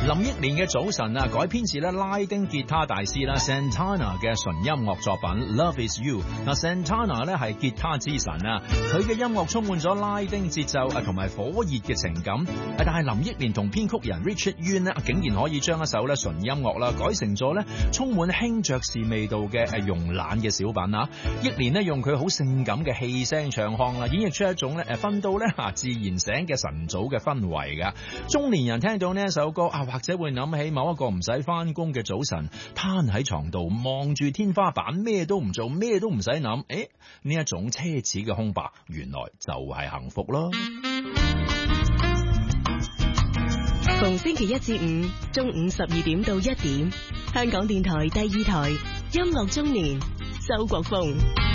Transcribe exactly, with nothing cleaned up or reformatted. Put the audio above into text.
林憶蓮嘅早晨啊，改編自咧拉丁吉他大師啦 Santana 嘅純音樂作品 Love Is You。嗱 Santana 咧係吉他之神啊，佢嘅音樂充滿咗拉丁節奏啊同埋火熱嘅情感。但係林憶蓮同編曲人 Richard Yuen 咧，竟然可以將一首咧純音樂啦改成咗咧充滿輕爵士味道嘅誒慵懶嘅小品啊。憶蓮咧用佢好性感嘅氣聲唱腔啦，演繹出一種咧誒瞓到咧嚇自然醒嘅晨早嘅氛圍㗎。中年人聽到呢一首歌啊，或者會諗起某一個唔使翻工嘅早晨，攤喺床度望住天花板，咩都唔做，咩都唔使諗。誒，呢一種奢侈嘅空白，原來就係幸福咯。 逢星期一至五中午十二點到一點，香港電台第二台音樂中年，周國峰。